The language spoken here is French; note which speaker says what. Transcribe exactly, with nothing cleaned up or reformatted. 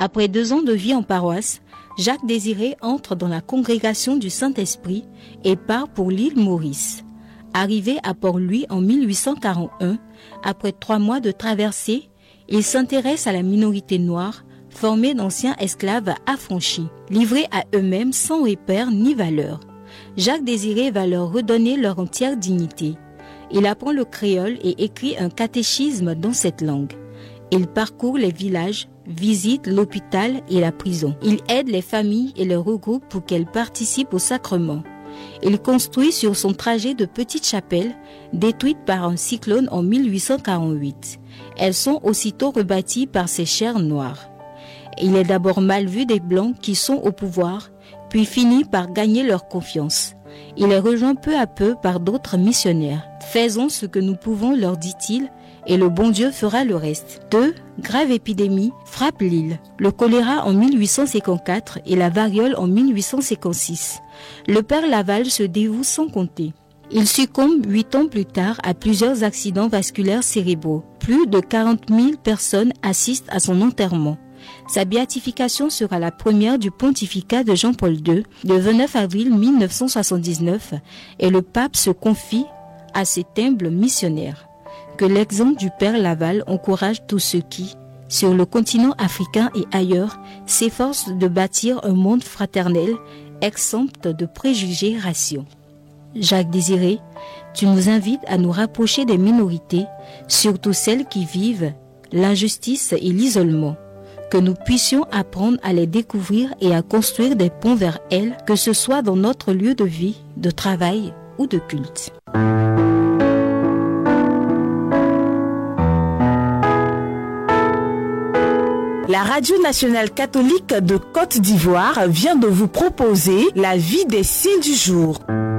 Speaker 1: Après deux ans de vie en paroisse, Jacques Désiré entre dans la congrégation du Saint-Esprit et part pour l'île Maurice. Arrivé à Port-Louis en mille huit cent quarante-un, après trois mois de traversée, il s'intéresse à la minorité noire, formée d'anciens esclaves affranchis, livrés à eux-mêmes sans repère ni valeur. Jacques Désiré va leur redonner leur entière dignité. Il apprend le créole et écrit un catéchisme dans cette langue. Il parcourt les villages, visite l'hôpital et la prison. Il aide les familles et les regroupe pour qu'elles participent au sacrement. Il construit sur son trajet de petites chapelles, détruites par un cyclone en mille huit cent quarante-huit. Elles sont aussitôt rebâties par ces chers noirs. Il est d'abord mal vu des Blancs qui sont au pouvoir, puis finit par gagner leur confiance. Il est rejoint peu à peu par d'autres missionnaires. « Faisons ce que nous pouvons, leur dit-il, et le bon Dieu fera le reste. » Deux graves épidémies frappent l'île. Le choléra en mille huit cent cinquante-quatre et la variole en mille huit cent cinquante-six. Le père Laval se dévoue sans compter. Il succombe huit ans plus tard à plusieurs accidents vasculaires cérébraux. Plus de quarante mille personnes assistent à son enterrement. Sa béatification sera la première du pontificat de Jean-Paul deux, le vingt-neuf avril mille neuf cent soixante-dix-neuf, et le pape se confie à cet humble missionnaire. Que l'exemple du père Laval encourage tous ceux qui, sur le continent africain et ailleurs, s'efforcent de bâtir un monde fraternel, exempt de préjugés raciaux. Jacques Désiré, tu nous invites à nous rapprocher des minorités, surtout celles qui vivent l'injustice et l'isolement. Que nous puissions apprendre à les découvrir et à construire des ponts vers elles, que ce soit dans notre lieu de vie, de travail ou de culte.
Speaker 2: La Radio nationale catholique de Côte d'Ivoire vient de vous proposer la vie des saints du jour.